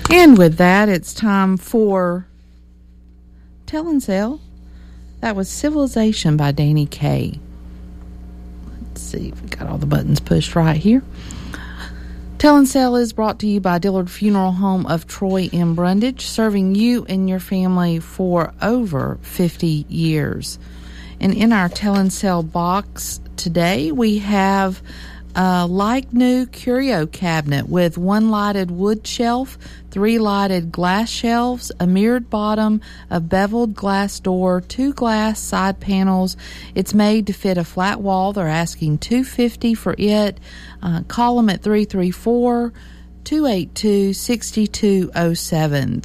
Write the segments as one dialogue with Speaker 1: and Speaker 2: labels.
Speaker 1: And with that, it's time for Tell and Sell. That was Civilization by Danny Kaye. Let's see if we got all the buttons pushed right here. Tell and Sell is brought to you by Dillard Funeral Home of Troy in Brundage, serving you and your family for over 50 years. And in our Tell and Sell box today, we have a like new curio cabinet with one lighted wood shelf, 3 lighted glass shelves, a mirrored bottom, a beveled glass door, 2 glass side panels. It's made to fit a flat wall. They're asking $250 for it. Call them at 334-282-6207.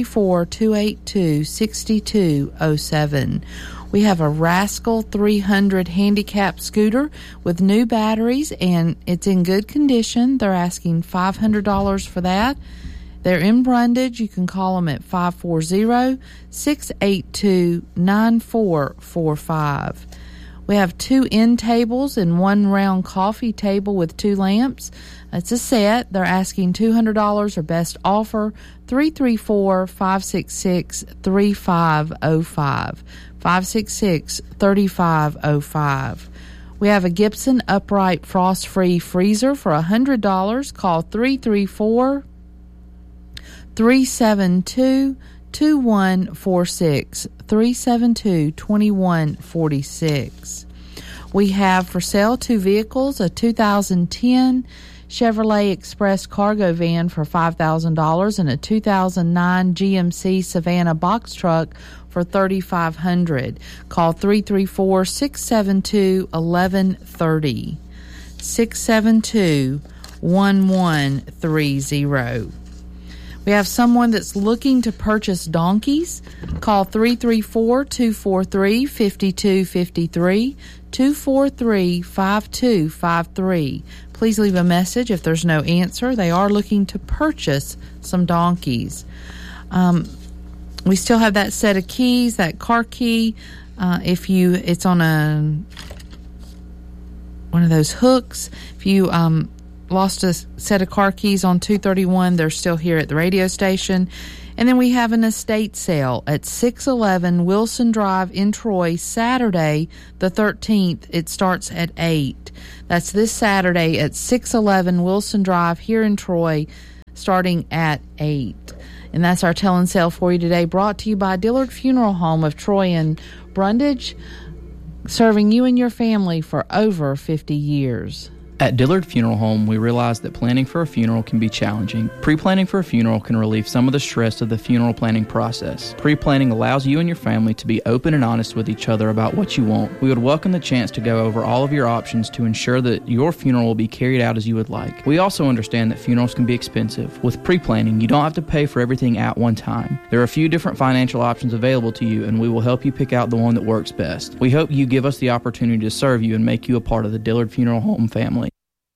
Speaker 1: 334-282-6207. We have a Rascal 300 handicap scooter with new batteries, and it's in good condition. They're asking $500 for that. They're in Brundage. You can call them at 540-682-9445. We have 2 end tables and 1 round coffee table with 2 lamps. It's a set. They're asking $200 or best offer, 334-566-3505. 566-3505. We have a Gibson upright frost-free freezer for $100. Call 334-372-2146. 372-2146. We have for sale 2 vehicles, a 2010 Chevrolet Express cargo van for $5,000 and a 2009 GMC Savannah box truck for $3,500. Call 334-672-1130. 672-1130. We have someone that's looking to purchase donkeys. Call 334-243-5253, 243-5253. Please leave a message if there's no answer. They are looking to purchase some donkeys. We still have that set of keys, that car key. It's on one of those hooks. If you lost a set of car keys on 231, they're still here at the radio station. And then we have an estate sale at 611 Wilson Drive in Troy, Saturday the 13th. It starts at 8. That's this Saturday at 611 Wilson Drive here in Troy, starting at 8. And that's our Tell and Sell for you today, brought to you by Dillard Funeral Home of Troy and Brundage, serving you and your family for over 50 years.
Speaker 2: At Dillard Funeral Home, we realize that planning for a funeral can be challenging. Pre-planning for a funeral can relieve some of the stress of the funeral planning process. Pre-planning allows you and your family to be open and honest with each other about what you want. We would welcome the chance to go over all of your options to ensure that your funeral will be carried out as you would like. We also understand that funerals can be expensive. With pre-planning, you don't have to pay for everything at one time. There are a few different financial options available to you, and we will help you pick out the one that works best. We hope you give us the opportunity to serve you and make you a part of the Dillard Funeral Home family.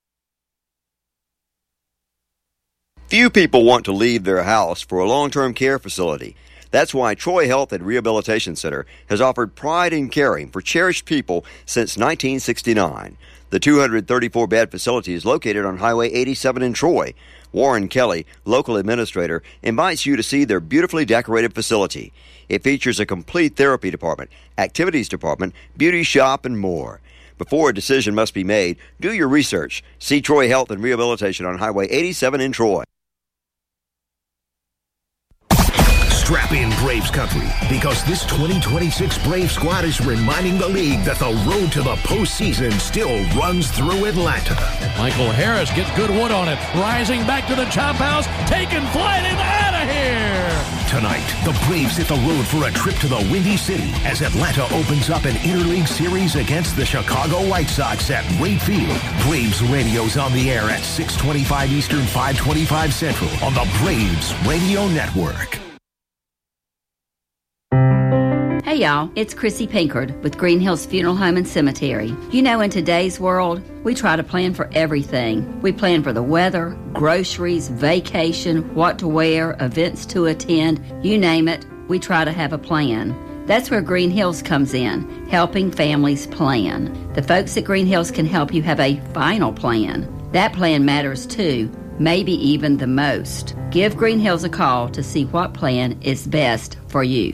Speaker 3: Few people want to leave their house for a long-term care facility. That's why Troy Health and Rehabilitation Center has offered pride in caring for cherished people since 1969. The 234-bed facility is located on Highway 87 in Troy. Warren Kelly, local administrator, invites you to see their beautifully decorated facility. It features a complete therapy department, activities department, beauty shop, and more. Before a decision must be made, do your research. See Troy Health and Rehabilitation on Highway 87 in Troy.
Speaker 4: Strap in, Braves country, because this 2026 Brave squad is reminding the league that the road to the postseason still runs through Atlanta.
Speaker 5: Michael Harris gets good wood on it, rising back to the chop house, taking flight and out of here.
Speaker 4: Tonight, the Braves hit the road for a trip to the Windy City as Atlanta opens up an interleague series against the Chicago White Sox at Wright Field. Braves radio's on the air at 6:25 Eastern, 5:25 Central on the Braves Radio Network.
Speaker 6: Hey y'all, it's Chrissy Pinkard with Green Hills Funeral Home and Cemetery. You know, in today's world, we try to plan for everything. We plan for the weather, groceries, vacation, what to wear, events to attend, you name it, we try to have a plan. That's where Green Hills comes in, helping families plan. The folks at Green Hills can help you have a final plan. That plan matters too. maybe even the most. Give Green Hills a call to see what plan is best for you.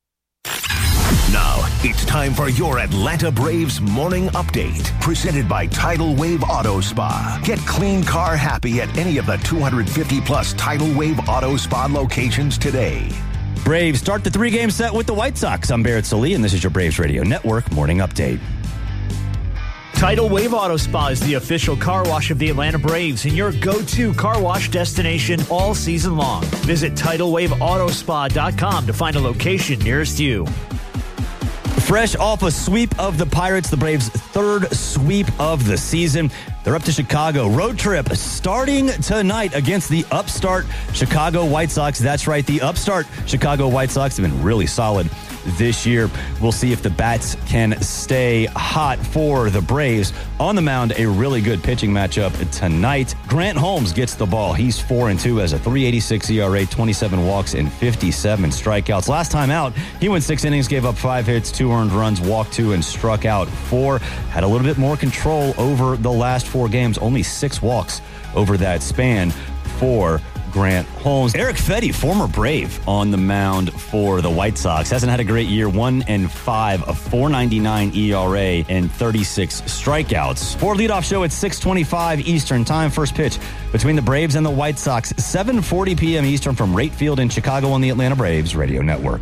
Speaker 4: Now, it's time for your Atlanta Braves morning update, presented by Tidal Wave Auto Spa. Get clean car happy at any of the 250-plus Tidal Wave Auto Spa locations today.
Speaker 7: Braves start the 3-game set with the White Sox. I'm Barrett Salee, and this is your Braves Radio Network morning update.
Speaker 8: Tidal Wave Auto Spa is the official car wash of the Atlanta Braves and your go-to car wash destination all season long. Visit TidalWaveAutoSpa.com to find a location nearest you.
Speaker 7: Fresh off a sweep of the Pirates, the Braves' third sweep of the season. They're up to Chicago. Road trip starting tonight against the upstart Chicago White Sox. That's right, the upstart Chicago White Sox have been really solid this year. We'll see if the bats can stay hot for the Braves. On the mound, a really good pitching matchup tonight. Grant Holmes gets the ball. He's 4-2 as a .386 ERA, 27 walks, and 57 strikeouts. Last time out, he went 6 innings, gave up 5 hits, 2 earned runs, walked 2, and struck out 4. Had a little bit more control over the last 4 games. Only 6 walks over that span for Grant Holmes. Eric Fedde, former Brave, on the mound for the White Sox. Hasn't had a great year. 1-5, a .499 ERA, and 36 strikeouts. For leadoff show at 6:25 Eastern time. First pitch between the Braves and the White Sox. 7:40 p.m. Eastern from Rate Field in Chicago on the Atlanta Braves Radio Network.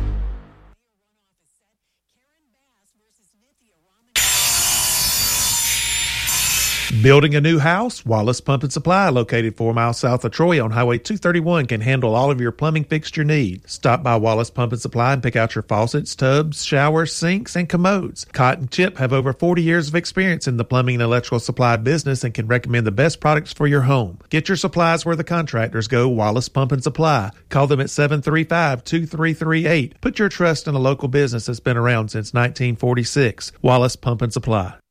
Speaker 9: Building a new house? Wallace Pump and Supply, located 4 miles south of Troy on Highway 231, can handle all of your plumbing fixture needs. Stop by Wallace Pump and Supply and pick out your faucets, tubs, showers, sinks, and commodes. Cott and Chip have over 40 years of experience in the plumbing and electrical supply business and can recommend the best products for your home. Get your supplies where the contractors go. Wallace Pump and Supply. Call them at 735-2338. Put your trust in a local business that's been around since 1946. Wallace Pump and Supply.